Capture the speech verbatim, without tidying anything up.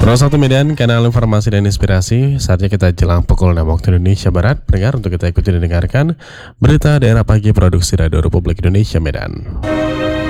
Pro satu Medan, kanal informasi dan inspirasi. Saatnya kita jelang pukul enam waktu Indonesia Barat. Pendengar, untuk kita ikuti dan dengarkan berita daerah pagi produksi Radio Republik Indonesia Medan.